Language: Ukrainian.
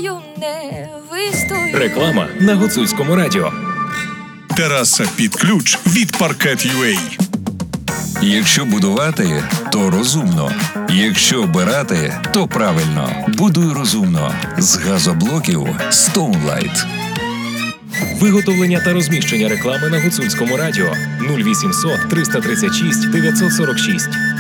тобою не вистою. Реклама на Гуцульському радіо. Тераса під ключ від Parquet.ua. Якщо будувати, то розумно. Якщо обирати, то правильно. Будуй розумно. З газоблоків Stoneline. Виготовлення та розміщення реклами на Гуцульському радіо 0800 336 946.